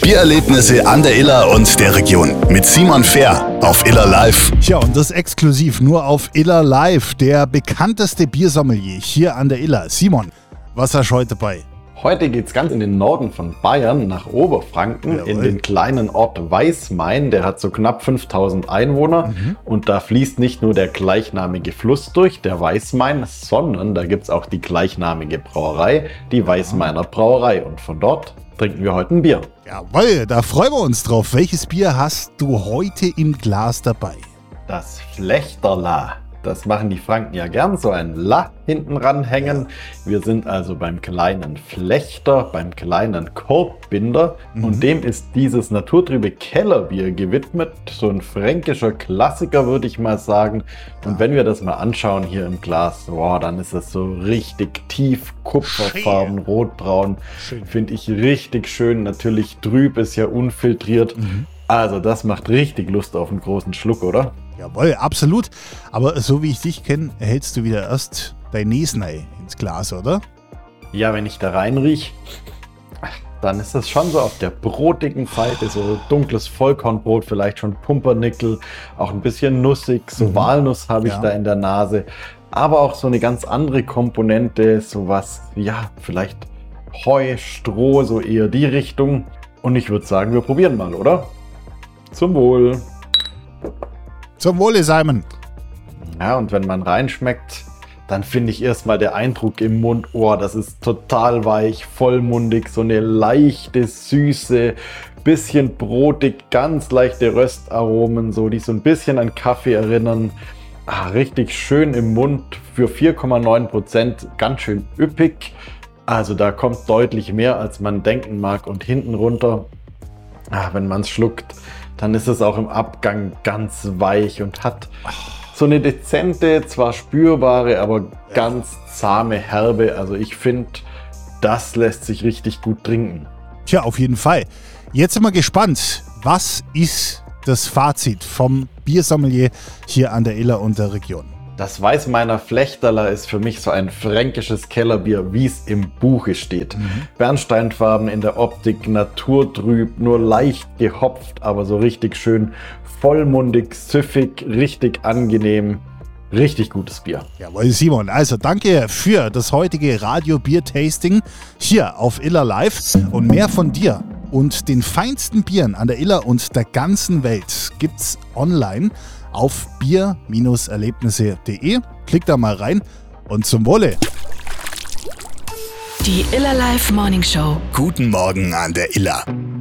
Biererlebnisse an der Iller und der Region mit Simon Fehr auf Iller Live. Ja, und das exklusiv nur auf Iller Live, der bekannteste Biersommelier hier an der Iller. Simon, was hast du heute dabei? Heute geht's ganz in den Norden von Bayern, nach Oberfranken, in den kleinen Ort Weißmain. Der hat so knapp 5000 Einwohner und da fließt nicht nur der gleichnamige Fluss durch, der Weißmain, sondern da gibt's auch die gleichnamige Brauerei, die Weißmainer Brauerei. Und von dort trinken wir heute ein Bier. Jawohl, da freuen wir uns drauf. Welches Bier hast du heute im Glas dabei? Das Flechterla. Das machen die Franken ja gern, so ein La hinten ranhängen. Wir sind also beim kleinen Flechter, beim kleinen Korbbinder. Und dem ist dieses naturtrübe Kellerbier gewidmet. So ein fränkischer Klassiker, würde ich mal sagen. Und wenn wir das mal anschauen hier im Glas, dann ist das so richtig tief kupferfarben, rotbraun. Finde ich richtig schön. Natürlich trüb, ist ja unfiltriert. Also das macht richtig Lust auf einen großen Schluck, oder? Jawohl, absolut. Aber so wie ich dich kenne, hältst du wieder erst dein Näsnei ins Glas, oder? Ja, wenn ich da reinriech, dann ist das schon so auf der brotigen Seite, so dunkles Vollkornbrot, vielleicht schon Pumpernickel, auch ein bisschen nussig, so Walnuss habe ich da in der Nase. Aber auch so eine ganz andere Komponente, sowas, vielleicht Heu, Stroh, so eher die Richtung. Und ich würde sagen, wir probieren mal, oder? Zum Wohl. Zum Wohle, Simon. Ja, und wenn man reinschmeckt, dann finde ich erstmal der Eindruck im Mund, das ist total weich, vollmundig, so eine leichte Süße, bisschen brotig, ganz leichte Röstaromen, die so ein bisschen an Kaffee erinnern. Richtig schön im Mund, für 4,9% ganz schön üppig. Also da kommt deutlich mehr, als man denken mag. Und hinten runter, wenn man es schluckt, dann ist es auch im Abgang ganz weich und hat so eine dezente, zwar spürbare, aber ganz zahme Herbe. Also ich finde, das lässt sich richtig gut trinken. Tja, auf jeden Fall. Jetzt sind wir gespannt. Was ist das Fazit vom Biersommelier hier an der Iller und der Region? Das Weißmainer Flechterla ist für mich so ein fränkisches Kellerbier, wie es im Buche steht. Bernsteinfarben in der Optik, naturtrüb, nur leicht gehopft, aber so richtig schön vollmundig, süffig, richtig angenehm. Richtig gutes Bier. Jawohl, Simon. Also danke für das heutige Radio-Bier-Tasting hier auf Iller Live. Und mehr von dir und den feinsten Bieren an der Iller und der ganzen Welt gibt's online auf bier-erlebnisse.de. Klick da mal rein und zum Wohle. Die Iller Live Morning Show. Guten Morgen an der Iller.